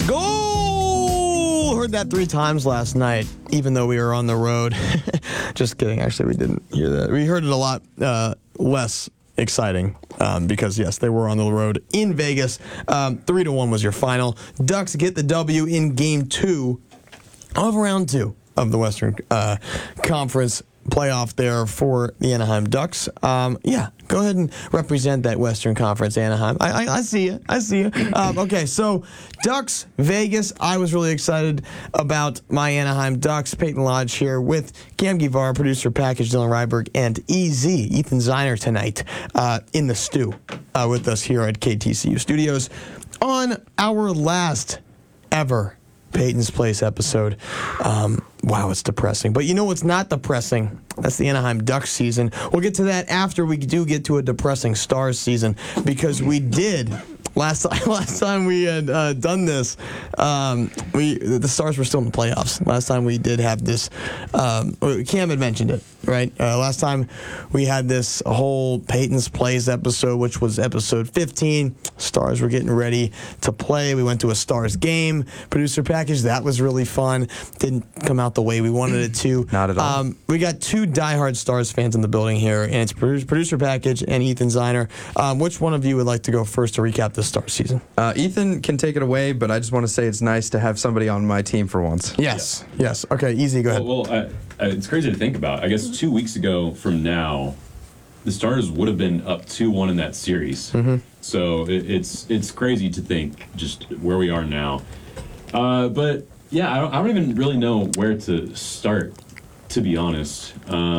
Goal! Heard that 3 times last night, even though we were on the road. Just kidding. Actually, we didn't hear that. We heard it a lot less exciting because, yes, they were on the road in Vegas. 3-1 was your final. Ducks get the W in Game 2 of Round 2 of the Western Conference playoff there for the Anaheim Ducks. Yeah, go ahead and represent that Western Conference, Anaheim. I see you. I see you. Okay, so Ducks, Vegas. I was really excited about my Anaheim Ducks. Peyton Lodge here with Cam Guevara, producer package, Dylan Ryberg, and Ethan Ziner tonight in the stew with us here at KTCU Studios on our last ever Peyton's Place episode. Wow, it's depressing. But you know what's not depressing? That's the Anaheim Ducks season. We'll get to that after we do get to a depressing Stars season, because we did. Last time we had done this, the Stars were still in the playoffs. Last time we did have this, Cam had mentioned it, right? Last time we had this whole Peyton's Plays episode, which was episode 15. Stars were getting ready to play. We went to a Stars game, producer package. That was really fun. Didn't come out the way we wanted it to. Not at all. We got 2 diehard Stars fans in the building here, and it's producer package and Ethan Ziner. Which one of you would like to go first to recap the Star season? Ethan can take it away, but I just want to say it's nice to have somebody on my team for once. Yes. Okay, easy. Go ahead. Well, it's crazy to think about. I guess 2 weeks ago from now, the Stars would have been up 2-1 in that series. Mm-hmm. So it's crazy to think just where we are now. But yeah, I don't even really know where to start, to be honest.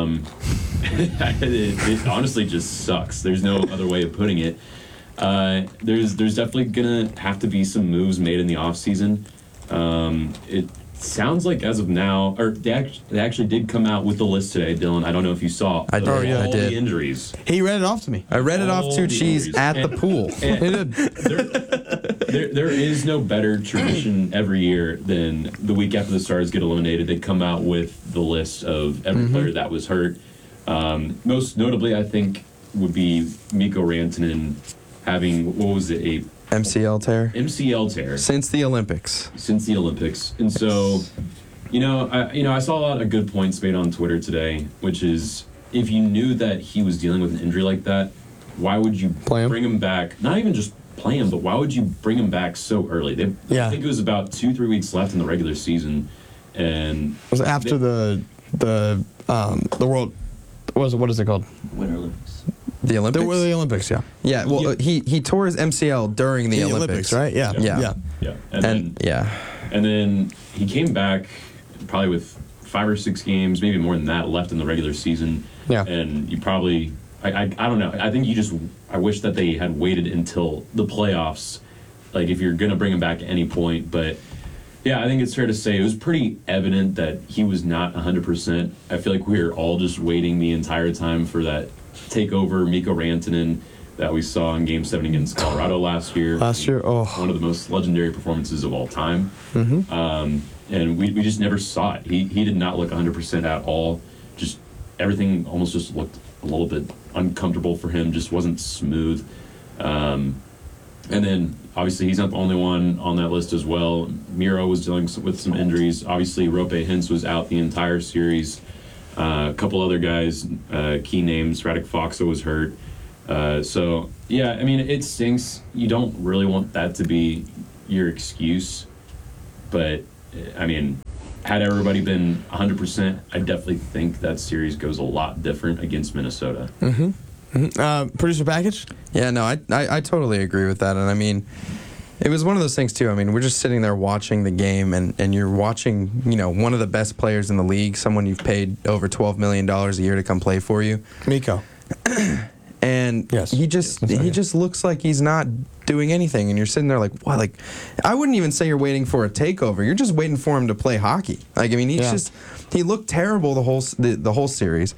It honestly just sucks. There's no other way of putting it. There's definitely gonna have to be some moves made in the offseason. It sounds like as of now, or they actually did come out with the list today, Dylan. I don't know if you saw. I did. All I did. the injuries. He read it off to me. I read it off to Cheese at the pool. There is no better tradition every year than the week after the Stars get eliminated, they come out with the list of every player that was hurt. Most notably, I think, would be Mikko Rantanen having, what was it, a MCL tear. MCL tear Since the Olympics. And so, I saw a lot of good points made on Twitter today, which is, if you knew that he was dealing with an injury like that, why would you bring him back? Not even just play him, but why would you bring him back so early? I think it was about 2-3 weeks left in the regular season, and it was after the world. What is it called? Winter Olympics. The Olympics? The Olympics, yeah. Yeah, well, he tore his MCL during the Olympics, right? Yeah. And then he came back probably with 5 or 6 games, maybe more than that, left in the regular season. Yeah. And you probably, I don't know. I think I wish that they had waited until the playoffs, like if you're going to bring him back at any point. But yeah, I think it's fair to say it was pretty evident that he was not 100%. I feel like we were all just waiting the entire time for that takeover Mikko Rantanen that we saw in Game 7 against Colorado last year. One of the most legendary performances of all time. Mm-hmm. And we just never saw it. He did not look 100% at all. Just everything almost just looked a little bit uncomfortable for him, just wasn't smooth. And then, obviously, he's not the only one on that list as well. Miro was dealing with some injuries. Obviously, Roope Hintz was out the entire series. A couple other guys, key names, Radek Faksa was hurt. So, yeah, I mean, it stinks. You don't really want that to be your excuse. But, I mean, had everybody been 100%, I definitely think that series goes a lot different against Minnesota. Producer package? Yeah, no, I totally agree with that. And, I mean, it was one of those things, too. I mean, we're just sitting there watching the game, and you're watching, one of the best players in the league, someone you've paid over $12 million a year to come play for you. Mikko. And yes, he just looks like he's not doing anything, and you're sitting there like, wow, like, I wouldn't even say you're waiting for a takeover. You're just waiting for him to play hockey. Like, I mean, he looked terrible the whole series.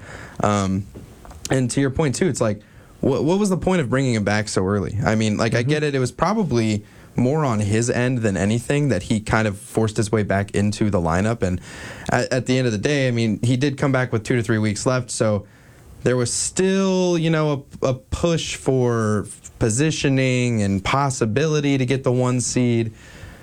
And to your point too, it's like, what was the point of bringing him back so early? I mean, like, I get it. It was probably more on his end than anything that he kind of forced his way back into the lineup. And at the end of the day, I mean, he did come back with 2 to 3 weeks left, so there was still, a push for positioning and possibility to get the 1 seed.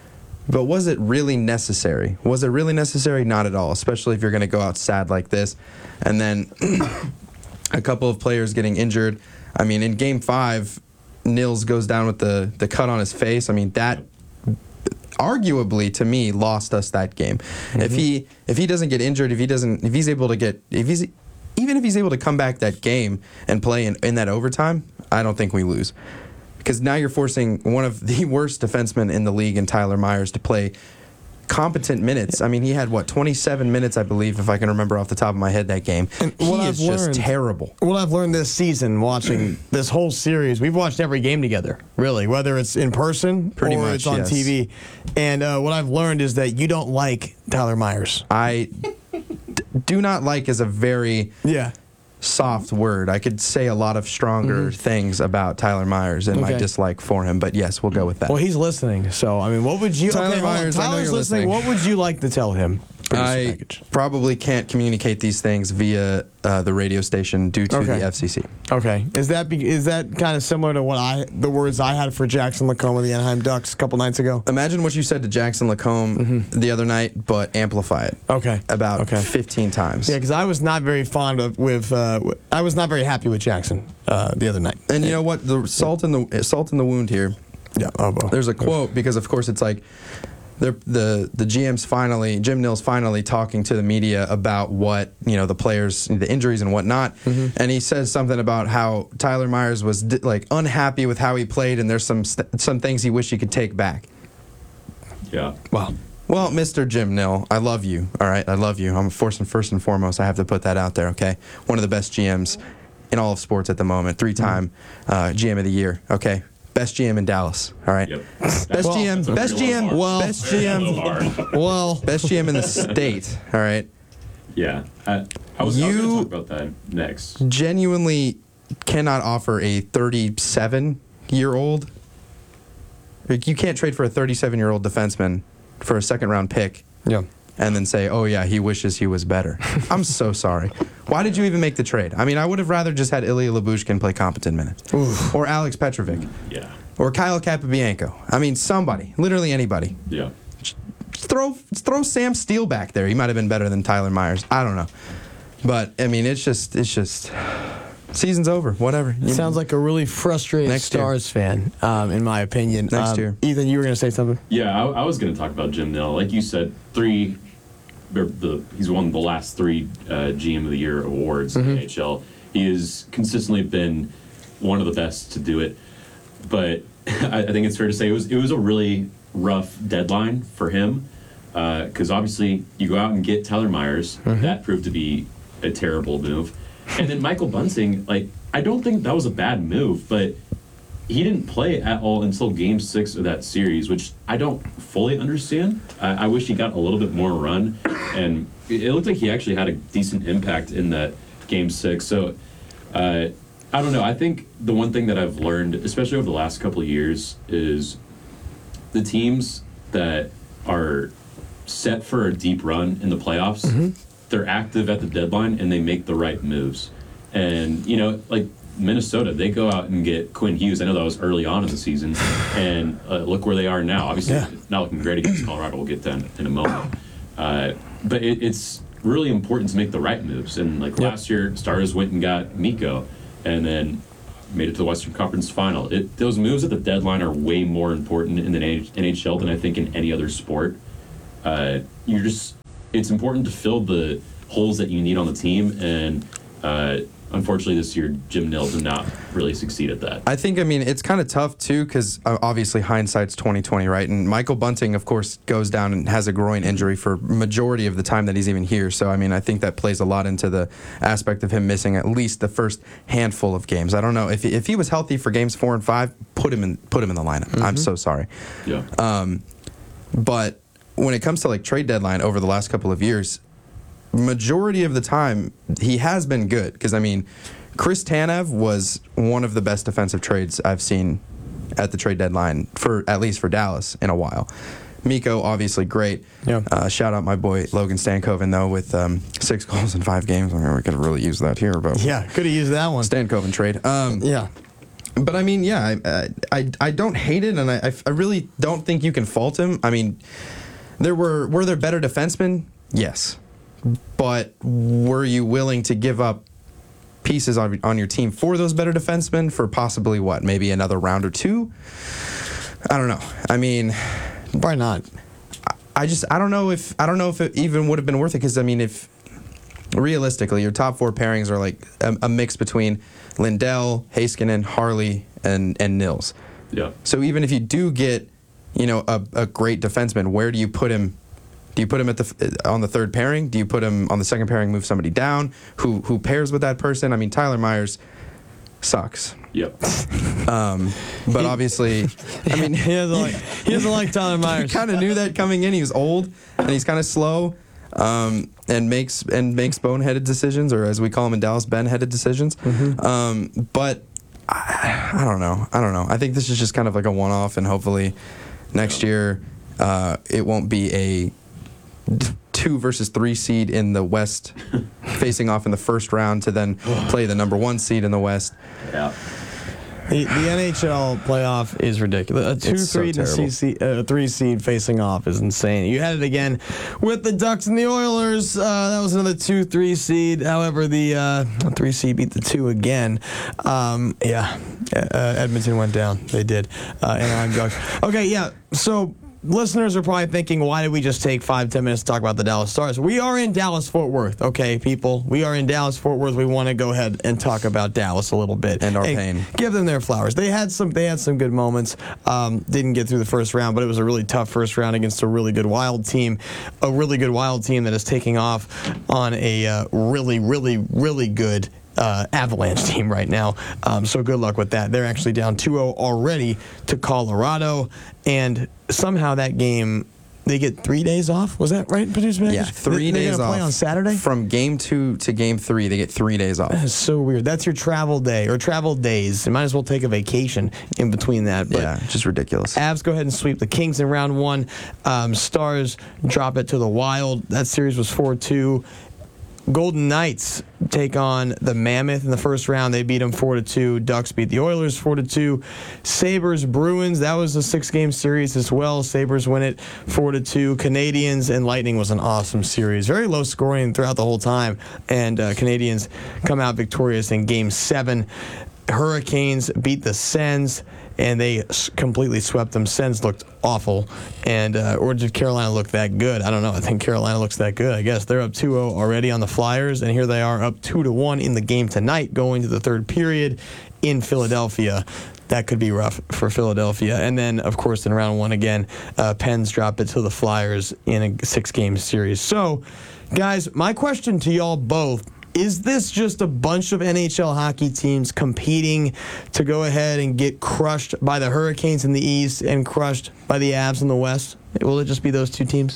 But was it really necessary? Was it really necessary? Not at all, especially if you're going to go out sad like this. And then a couple of players getting injured. I mean, in Game 5, Nils goes down with the cut on his face. I mean, that arguably, to me, lost us that game. Mm-hmm. If he doesn't get injured, even if he's able to come back that game and play in that overtime, I don't think we lose. Because now you're forcing one of the worst defensemen in the league in Tyler Myers to play competent minutes. I mean, he had, 27 minutes, I believe, if I can remember off the top of my head, that game. And he is just terrible. What I've learned this season, watching this whole series, we've watched every game together, really, whether it's in person or it's on TV. And what I've learned is that you don't like Tyler Myers. I do not like is a very... soft word. I could say a lot of stronger things about Tyler Myers and my dislike for him, but yes, we'll go with that. Well, he's listening, so I mean, what would you? Tyler Myers, I know you're listening. What would you like to tell him? I probably can't communicate these things via the radio station due to the FCC. Okay, is that kind of similar to the words I had for Jackson Lacombe of the Anaheim Ducks a couple nights ago? Imagine what you said to Jackson Lacombe the other night, but amplify it. About 15 times. Yeah, because I was not very I was not very happy with Jackson the other night. And you know what? The salt in the wound here. Yeah. There's a quote because of course it's like. The GM's Jim Nils finally talking to the media about what, the players, the injuries and whatnot. And he says something about how Tyler Myers was unhappy with how he played and there's some things he wished he could take back. Yeah. Wow. Well, Mr. Jim Nil, I love you. All right. I love you. I'm first and foremost. I have to put that out there. Okay. One of the best GMs in all of sports at the moment. 3-time GM of the year. Okay. Best GM in Dallas. All right. Yep. Best GM in the state. All right. Yeah. I was going to talk about that next. Genuinely cannot offer a 37-year-old. You can't trade for a 37-year-old defenseman for a second-round pick. Yeah. And then say, oh, yeah, he wishes he was better. I'm so sorry. Why did you even make the trade? I mean, I would have rather just had Ilya Lyubushkin play competent minutes. Oof. Or Alex Petrovic. Yeah. Or Kyle Capobianco. I mean, somebody. Literally anybody. Yeah. Throw Sam Steele back there. He might have been better than Tyler Myers. I don't know. But, I mean, it's just... Season's over. Whatever. Sounds like a really frustrated Stars fan, in my opinion. Next year. Ethan, you were going to say something? Yeah, I was going to talk about Jim Nill. Like you said, he's won the last 3 GM of the Year awards in the NHL. He has consistently been one of the best to do it. But I think it's fair to say it was a really rough deadline for him because obviously you go out and get Tyler Myers. That proved to be a terrible move. And then Michael Bunting, I don't think that was a bad move, but he didn't play at all until Game 6 of that series, which I don't fully understand. I wish he got a little bit more run, and it looked like he actually had a decent impact in that Game 6. So, I don't know. I think the one thing that I've learned, especially over the last couple of years, is the teams that are set for a deep run in the playoffs, they're active at the deadline and they make the right moves. And, like Minnesota, they go out and get Quinn Hughes. I know that was early on in the season. And look where they are now. Obviously, it's not looking great against Colorado. We'll get to that in a moment. But it's really important to make the right moves. And, last year, Stars went and got Mikko and then made it to the Western Conference Final. Those moves at the deadline are way more important in the NHL than I think in any other sport. It's important to fill the holes that you need on the team, and unfortunately this year Jim Nill did not really succeed at that. I think, it's kind of tough too because obviously hindsight's 20/20, right? And Michael Bunting, of course, goes down and has a groin injury for majority of the time that he's even here. So, I think that plays a lot into the aspect of him missing at least the first handful of games. I don't know if he was healthy for games 4 and 5, put him in the lineup. I'm so sorry. Yeah. But when it comes to trade deadline over the last couple of years, majority of the time he has been good because Chris Tanev was one of the best defensive trades I've seen at the trade deadline at least for Dallas in a while. Mikko, obviously great. Yeah. Shout out my boy Logan Stankoven though with 6 goals in 5 games. We could really use that here, but yeah, could have used that one. Stankoven trade. Yeah. But I mean, yeah, I don't hate it, and I really don't think you can fault him. I mean, were there better defensemen? Yes, but were you willing to give up pieces on your team for those better defensemen for possibly what, maybe another round or two? I don't know. I mean, why not? I don't know if it even would have been worth it, because I mean, if realistically your top four pairings are like a mix between Lindell, Heiskanen, Harley, and Nils. Yeah. So even if you do get, a great defenseman, where do you put him? Do you put him on the third pairing? Do you put him on the second pairing, move somebody down? Who pairs with that person? I mean, Tyler Myers sucks. Yep. But obviously, I mean, he doesn't like Tyler Myers. Kind of knew that coming in. He was old and he's kind of slow, and makes boneheaded decisions, or as we call them in Dallas, Ben-headed decisions. But I don't know. I think this is just kind of like a one-off, and hopefully next year it won't be a 2 versus 3 seed in the West facing off in the first round to then play the number 1 seed in the West. Yeah. The NHL playoff is ridiculous. A 2-3 seed facing off is insane. You had it again with the Ducks and the Oilers. That was another 2-3 seed. However, the 3 seed beat the 2 again. Edmonton went down. They did. Anaheim Ducks. Okay, yeah. So listeners are probably thinking, why did we just take 5-10 minutes to talk about the Dallas Stars? We are in Dallas-Fort Worth, okay, people? We are in Dallas-Fort Worth. We want to go ahead and talk about Dallas a little bit. And our pain. Give them their flowers. They had some good moments. Didn't get through the first round, but it was a really tough first round against a really good Wild team. A really good Wild team that is taking off on a really, really, really good Avalanche team right now. So good luck with that. They're actually down 2-0 already to Colorado, and somehow that game, they get 3 days off. Was that right, producer? Yeah, 3 days off. Play on Saturday? From game 2 to game 3, they get 3 days off. That is so weird. That's your travel day, or travel days. You might as well take a vacation in between that. But yeah, just ridiculous. Avs go ahead and sweep the Kings in round 1. Stars drop it to the Wild. That series was 4-2. Golden Knights take on the Mammoth in the first round. They beat them 4-2. Ducks beat the Oilers 4-2. Sabres Bruins, that was a 6-game series as well. Sabres win it 4-2. Canadiens and Lightning was an awesome series. Very low scoring throughout the whole time. And Canadiens come out victorious in Game 7. Hurricanes beat the Sens, and they completely swept them. Sens looked awful, and or did Carolina look that good? I don't know. I think Carolina looks that good. I guess they're up 2-0 already on the Flyers, and here they are up 2-1 in the game tonight, going to the third period in Philadelphia. That could be rough for Philadelphia. And then, of course, in round 1 again, Pens drop it to the Flyers in a 6-game series. So, guys, my question to y'all both: is this just a bunch of NHL hockey teams competing to go ahead and get crushed by the Hurricanes in the East and crushed by the Avs in the West? Will it just be those two teams?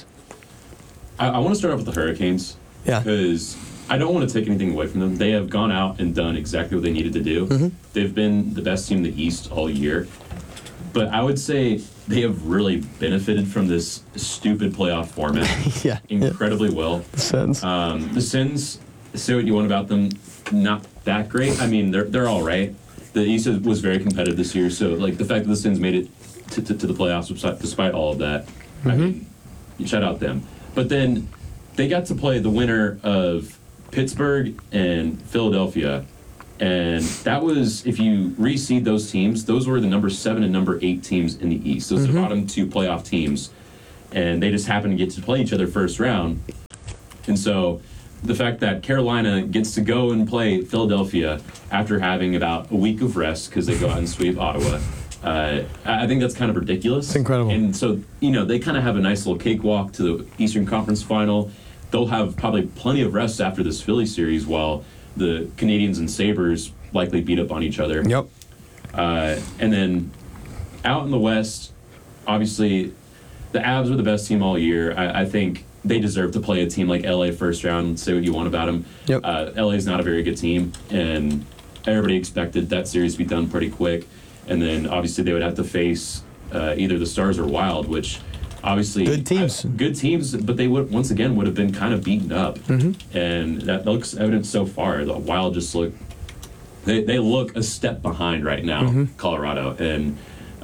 I want to start off with the Hurricanes. Yeah. Because I don't want to take anything away from them. They have gone out and done exactly what they needed to do. Mm-hmm. They've been the best team in the East all year. But I would say they have really benefited from this stupid playoff format incredibly well. The Sens, say what you want about them, not that great. I mean, they're all right. The East was very competitive this year, so like the fact that the Sens made it to the playoffs despite all of that, I mean, shout out them. But then they got to play the winner of Pittsburgh and Philadelphia, and that was, if you reseed those teams, those were the number 7 and number 8 teams in the East. Those are the bottom 2 playoff teams, and they just happened to get to play each other first round. And so the fact that Carolina gets to go and play Philadelphia after having about a week of rest because they go out and sweep Ottawa, I think that's kind of ridiculous. It's incredible. And so, they kind of have a nice little cakewalk to the Eastern Conference Final. They'll have probably plenty of rest after this Philly series while the Canadiens and Sabres likely beat up on each other. Yep. And then out in the West, obviously, the Avs were the best team all year. I think they deserve to play a team like LA first round. Say what you want about them. Yep. LA is not a very good team, and everybody expected that series to be done pretty quick. And then obviously they would have to face either the Stars or Wild, which obviously good teams, but they would have been kind of beaten up, and that looks evident so far. The Wild just look they look a step behind right now, Colorado, and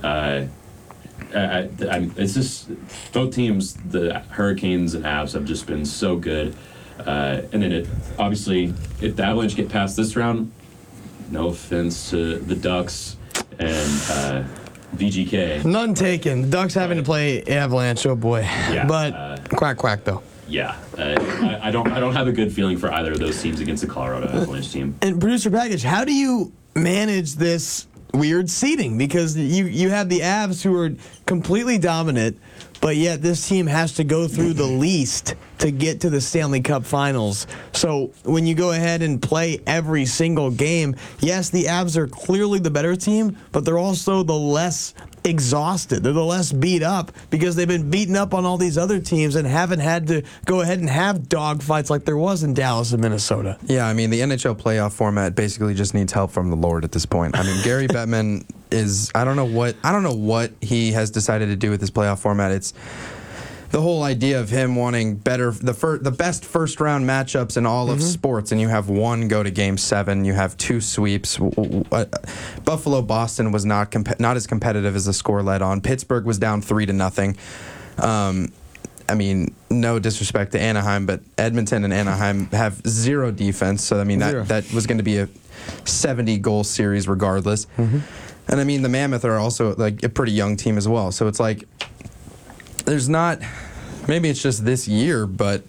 it's just both teams, the Hurricanes and Avs, have just been so good. And then obviously, if the Avalanche get past this round, no offense to the Ducks and VGK. None taken. The Ducks having to play Avalanche. Oh boy. Yeah, but quack quack though. Yeah, I don't have a good feeling for either of those teams against the Colorado Avalanche team. And producer Baggage, how do you manage this weird seeding? Because you have the Avs who are completely dominant, but yet this team has to go through the least to get to the Stanley Cup Finals. So when you go ahead and play every single game, yes, the Avs are clearly the better team, but they're also the less exhausted. They're the less beat up because they've been beaten up on all these other teams and haven't had to go ahead and have dog fights like there was in Dallas and Minnesota. Yeah, I mean, the NHL playoff format basically just needs help from the Lord at this point. I mean, Gary Bettman is I don't know what he has decided to do with this playoff format. It's the whole idea of him wanting the best first round matchups in all of sports, and you have one go to Game 7, you have 2 sweeps. Buffalo Boston was not as competitive as the score led on. Pittsburgh was down 3-0. I mean, no disrespect to Anaheim, but Edmonton and Anaheim have zero defense. So I mean that was going to be a 70-goal series regardless. And I mean the Mammoth are also like a pretty young team as well. So it's like there's not. Maybe it's just this year, but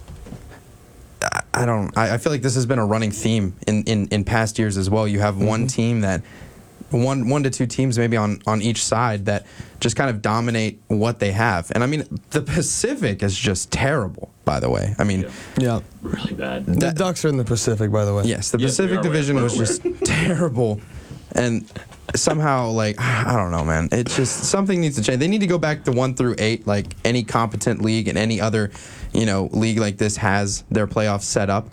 I don't. I feel like this has been a running theme in past years as well. You have one team that one to two teams maybe on each side that just kind of dominate what they have. And I mean, the Pacific is just terrible, by the way. I mean, yeah, really bad. The Ducks are in the Pacific, by the way. Yes, the Pacific Division was just terrible. And somehow, like, I don't know, man. It's just something needs to change. They need to go back to 1 through 8, like any competent league and any other, league like this has their playoffs set up.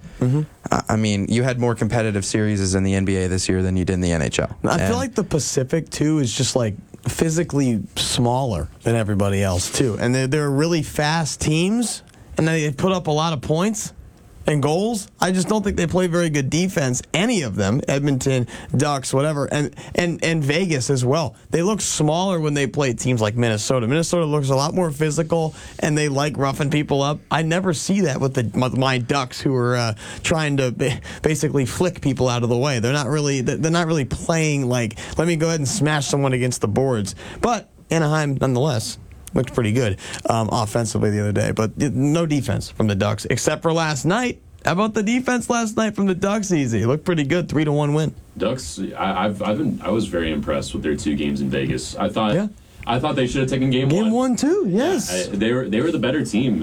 I mean, you had more competitive series in the NBA this year than you did in the NHL. I feel like the Pacific too is just like physically smaller than everybody else too, and they're really fast teams, and they put up a lot of points and goals. I just don't think they play very good defense, any of them. Edmonton, Ducks, whatever, and Vegas as well. They look smaller when they play teams like Minnesota. Minnesota looks a lot more physical, and they like roughing people up. I never see that with my Ducks, who are trying to basically flick people out of the way. They're not really playing like, let me go ahead and smash someone against the boards. But Anaheim, nonetheless, looked pretty good offensively the other day, but no defense from the Ducks, except for last night. How about the defense last night from the Ducks? Easy. It looked pretty good, 3-1 win. Ducks, I was very impressed with their 2 games in Vegas. I thought they should have taken game 1. Game 1 too, yes. They were the better team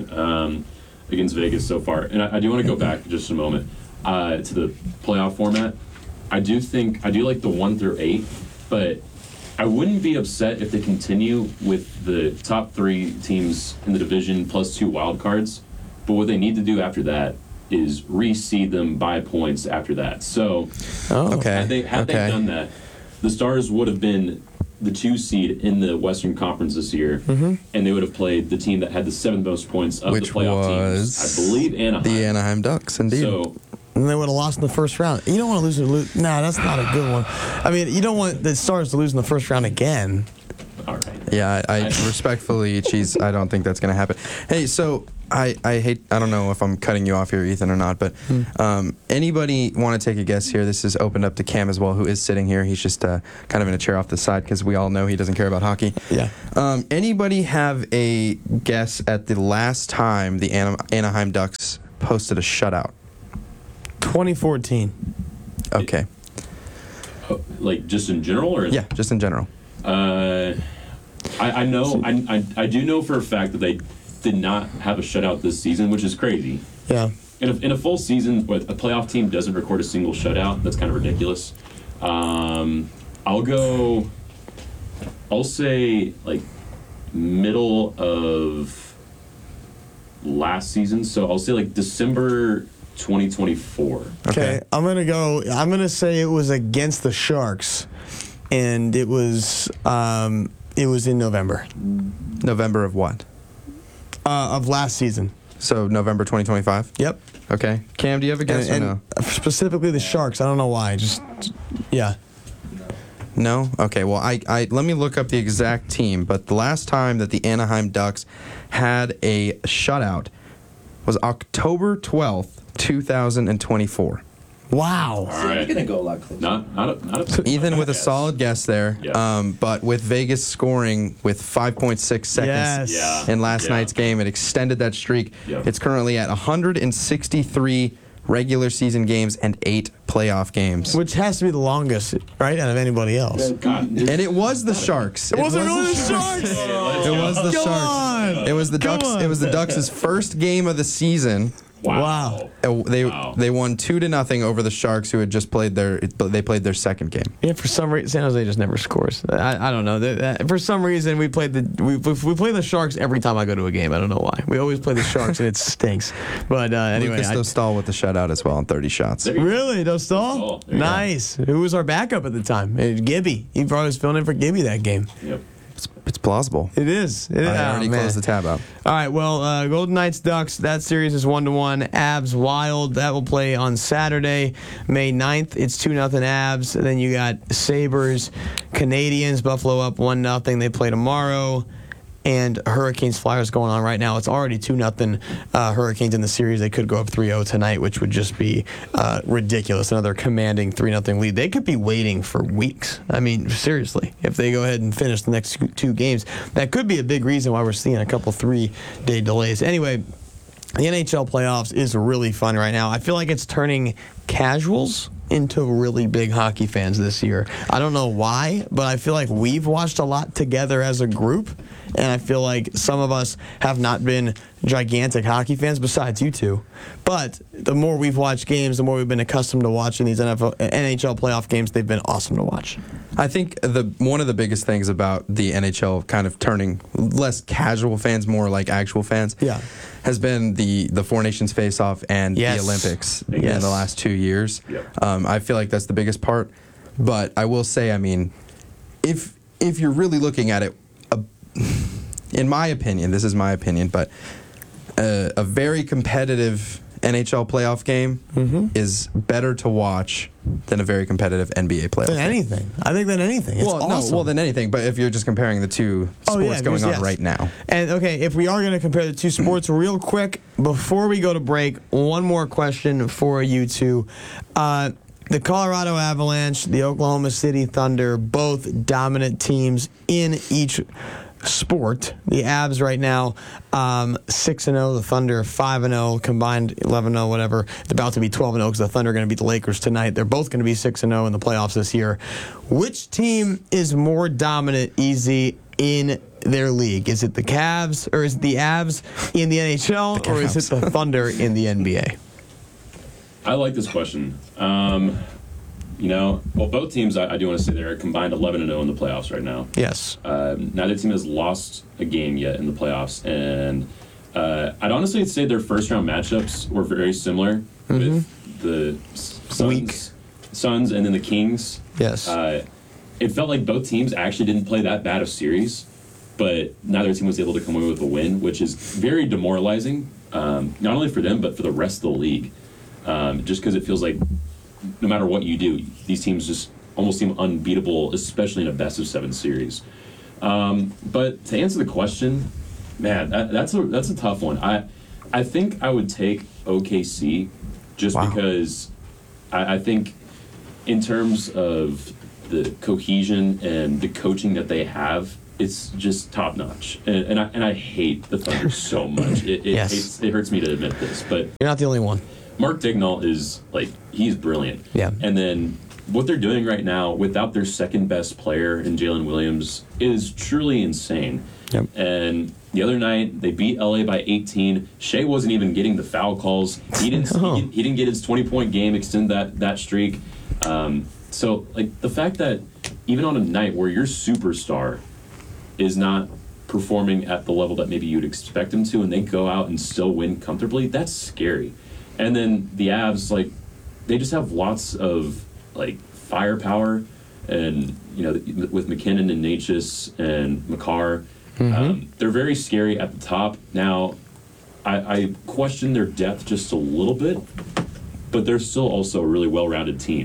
against Vegas so far. And I do want to go back just a moment to the playoff format. I do like the 1 through 8, but I wouldn't be upset if they continue with the top 3 teams in the division plus 2 wild cards. But what they need to do after that is reseed them by points after that. So, had they done that, the Stars would have been the 2 seed in the Western Conference this year, and they would have played the team that had the 7th most points of the playoff teams. I believe Anaheim. The Anaheim Ducks, indeed. So, and they would have lost in the first round. You don't want to lose. Nah, that's not a good one. I mean, you don't want the Stars to lose in the first round again. All right. Yeah, I respectfully, Cheese, I don't think that's going to happen. Hey, so I don't know if I'm cutting you off here, Ethan, or not, but anybody want to take a guess here? This is opened up to Cam as well, who is sitting here. He's just kind of in a chair off the side because we all know he doesn't care about hockey. Yeah. Anybody have a guess at the last time the Anaheim Ducks posted a shutout? 2014. Okay. Like just in general, or yeah, just in general. I know. I do know for a fact that they did not have a shutout this season, which is crazy. Yeah. In a full season, where a playoff team doesn't record a single shutout, that's kind of ridiculous. I'll say like middle of last season. So I'll say like December 2024. Okay. I'm gonna say it was against the Sharks, and it was in November. November of what? Of last season. So November 2025? Yep. Okay. Cam, do you have a guess or no? Specifically the Sharks. I don't know why. Just Yeah. No? Okay, well, I let me look up the exact team, but the last time that the Anaheim Ducks had a shutout was October 12th, 2024. Wow. All right. You're gonna go a lot closer. Not a Ethan with a guess. solid guess there, Yeah. but with Vegas scoring with 5.6 seconds Yes. Yeah. in last night's game, it extended that streak. Yep. It's currently at 163 regular season games and 8 playoff games. Which has to be the longest, right, out of anybody else. God, And it was the Sharks. It wasn't was really the the Sharks. It was the Come Sharks. on. It was the Come Ducks. on. It was the Ducks' first game of the season. Wow. They won 2-0 over the Sharks, who had just played their second game. Yeah, for some reason, San Jose just never scores. I don't know. For some reason, we play the Sharks every time I go to a game. I don't know why. We always play the Sharks, and it stinks. But anyway, Lucas Dostal with the shutout as well on 30 shots. really, Dostal? Dostal, there you go. Nice. Who was our backup at the time? Gibby. He probably was filling in for Gibby that game. Yep. It's plausible. It is. I already closed the tab out. All right, well, Golden Knights Ducks, that series is 1-1. Avs Wild, that will play on Saturday, May 9th. It's 2-0 Avs. Then you got Sabres, Canadians, Buffalo up 1-0. They play tomorrow. And Hurricanes Flyers going on right now. It's already 2-0 Hurricanes in the series. They could go up 3-0 tonight, which would just be ridiculous. Another commanding 3-0 lead. They could be waiting for weeks. I mean, seriously, if they go ahead and finish the next 2 games, that could be a big reason why we're seeing a couple 3-day delays. Anyway, the NHL playoffs is really fun right now. I feel like it's turning casuals into really big hockey fans this year. I don't know why, but I feel like we've watched a lot together as a group, and I feel like some of us have not been gigantic hockey fans, besides you two. But the more we've watched games, the more we've been accustomed to watching these NHL playoff games. They've been awesome to watch. I think one of the biggest things about the NHL kind of turning less casual fans, more like actual fans, has been the Four Nations face-off and the Olympics in the last 2 years. Yep. I feel like that's the biggest part. But I will say, I mean, if you're really looking at it, in my opinion, this is my opinion, but a very competitive NHL playoff game is better to watch than a very competitive NBA playoff Than game. anything. I think than anything. It's awesome. Well, than anything, but if you're just comparing the two sports going on right now. And okay, if we are going to compare the two sports real quick, before we go to break, one more question for you two. The Colorado Avalanche, the Oklahoma City Thunder, both dominant teams in each sport. The Avs right now 6-0, the Thunder 5-0, combined 11-0, whatever. It's about to be 12-0 because the Thunder are going to beat the Lakers tonight. They're both going to be 6-0 in the playoffs this year. Which team is more dominant, easy, in their league? Is it the Cavs, or is it the Avs in the NHL, or is it the Thunder in the NBA? I like this question. Both teams, I do want to say they're combined 11-0 in the playoffs right now. Yes. Neither team has lost a game yet in the playoffs, and I'd honestly say their first-round matchups were very similar with the Suns and then the Kings. Yes. It felt like both teams actually didn't play that bad of series, but neither team was able to come away with a win, which is very demoralizing, not only for them, but for the rest of the league. Just because it feels like no matter what you do, these teams just almost seem unbeatable, especially in a best-of-7 series. But to answer the question, man, that's a tough one. I think I would take OKC just because I think in terms of the cohesion and the coaching that they have, it's just top-notch. And I hate the Thunder so much. It hurts me to admit this, but You're not the only one. Mark Daigneault is, he's brilliant. Yeah. And then what they're doing right now without their second-best player in Jalen Williams is truly insane. Yep. And the other night, they beat LA by 18. Shea wasn't even getting the foul calls. He didn't get his 20-point game, extend that streak. So, the fact that even on a night where your superstar is not performing at the level that maybe you'd expect him to, and they go out and still win comfortably, that's scary. And then the Avs, they just have lots of, firepower. And, with McKinnon and Natchez and Makar, they're very scary at the top. Now, I question their depth just a little bit, but they're still also a really well-rounded team.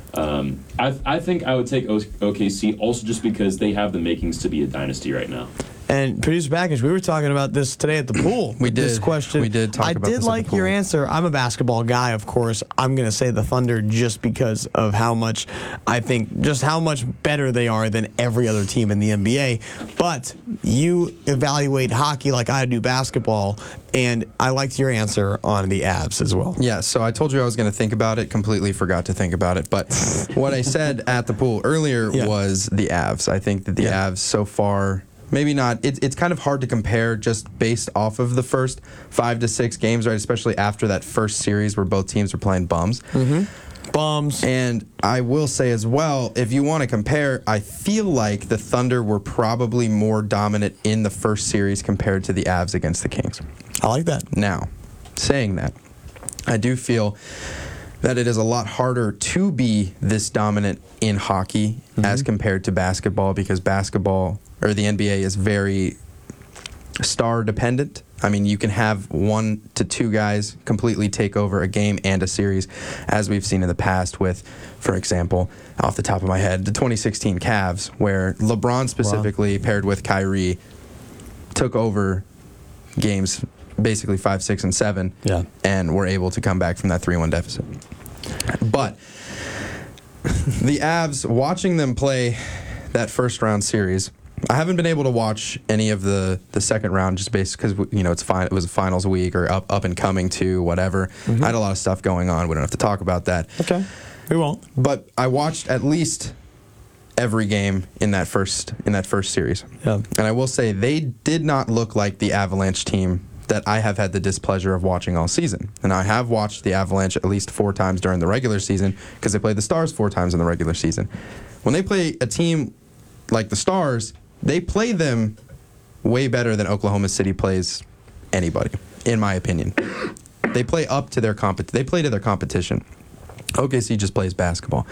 I think I would take OKC also just because they have the makings to be a dynasty right now. And producer package, we were talking about this today at the pool. We did. This question. We did talk about this at the like your pool. answer. I'm a basketball guy, of course. I'm going to say the Thunder just because of how much I think, just how much better they are than every other team in the NBA. But you evaluate hockey like I do basketball, and I liked your answer on the Avs as well. Yeah, so I told you I was going to think about it, completely forgot to think about it. But what I said at the pool earlier was the Avs. I think that the Avs so far, maybe not, it's kind of hard to compare just based off of the first 5 to 6 games, right? Especially after that first series where both teams were playing bums. Bums. And I will say as well, if you want to compare, I feel like the Thunder were probably more dominant in the first series compared to the Avs against the Kings. I like that. Now, saying that, I do feel that it is a lot harder to be this dominant in hockey as compared to basketball, because basketball, or the NBA, is very star dependent. I mean, you can have 1 to 2 guys completely take over a game and a series, as we've seen in the past with, for example, off the top of my head, the 2016 Cavs, where LeBron specifically paired with Kyrie took over games basically 5, 6, and 7, and were able to come back from that 3-1 deficit. But the Avs, watching them play that first round series, I haven't been able to watch any of the second round just basically because, you know, it was a finals week, or up and coming to whatever. I had a lot of stuff going on. We don't have to talk about that. Okay. We won't. But I watched at least every game in that first series. Yeah. And I will say they did not look like the Avalanche team that I have had the displeasure of watching all season. And I have watched the Avalanche at least 4 times during the regular season, because they played the Stars 4 times in the regular season. When they play a team like the Stars, they play them way better than Oklahoma City plays anybody, in my opinion. They play up to their they play to their competition. OKC just plays basketball.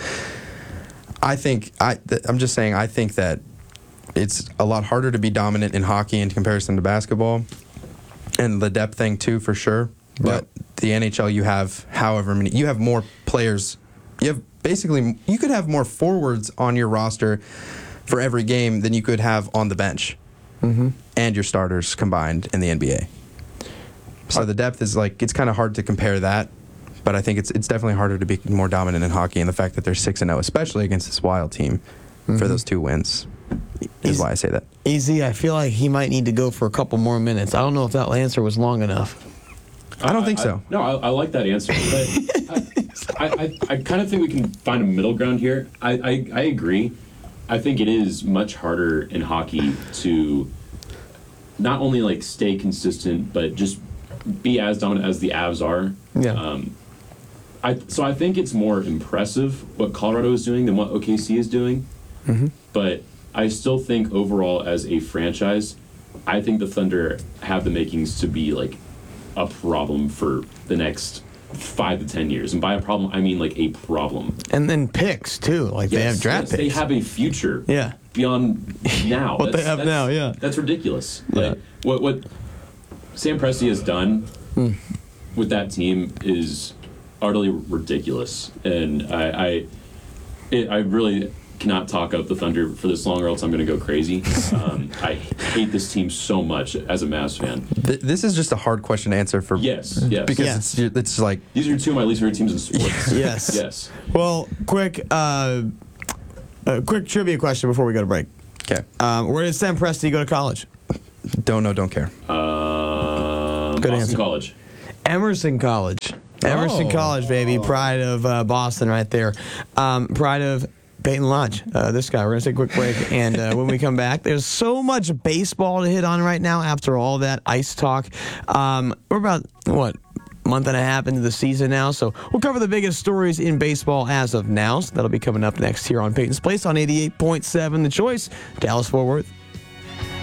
I'm just saying, I think that it's a lot harder to be dominant in hockey in comparison to basketball. And the depth thing too, for sure. But the NHL, you have however many, you have more players. You could have more forwards on your roster for every game than you could have on the bench, and your starters combined in the NBA. So the depth is it's kind of hard to compare that, but I think it's definitely harder to be more dominant in hockey, and the fact that they're 6-0, especially against this Wild team, for those 2 wins, is why I say that. Easy, I feel like he might need to go for a couple more minutes. I don't know if that answer was long enough. I don't think so. I like that answer, but I kind of think we can find a middle ground here. I agree. I think it is much harder in hockey to not only stay consistent, but just be as dominant as the Avs are. Yeah. So I think it's more impressive what Colorado is doing than what OKC is doing. But I still think overall as a franchise, I think the Thunder have the makings to be a problem for the next 5 to 10 years. And by a problem, I mean a problem. And then picks too. They have draft picks. They have a future. Yeah. Beyond now. What they have now, yeah. That's ridiculous. Yeah. What Sam Presti has done with that team is utterly ridiculous. And I really cannot talk up the Thunder for this long, or else I'm going to go crazy. I hate this team so much as a Mavs fan. This is just a hard question to answer for. Yes. Because it's like, these are 2 of my least favorite teams in sports. Yes. Well, quick trivia question before we go to break. Okay. Where did Sam Presti go to college? Don't know, don't care. Boston answer. College. Emerson College. Emerson College, baby. Pride of Boston right there. Pride of Peyton Lodge, this guy. We're going to take a quick break, and when we come back, there's so much baseball to hit on right now after all that ice talk. We're about, month and a half into the season now, so we'll cover the biggest stories in baseball as of now. So that'll be coming up next here on Peyton's Place on 88.7 The Choice, Dallas-Fort Worth.